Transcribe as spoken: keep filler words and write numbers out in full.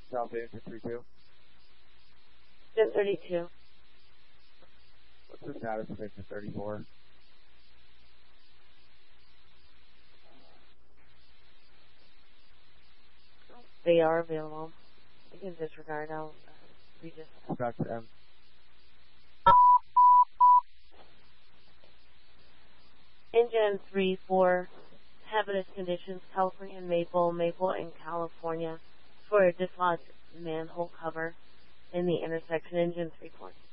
South Engine three two. Engine thirty-two. What's the status of Engine thirty-four? They are available. You can disregard. I'll uh, we just. Back to M. Engine three four. Hazardous conditions, California and Maple, Maple and California for a dislodged manhole cover in the intersection. Engine three four.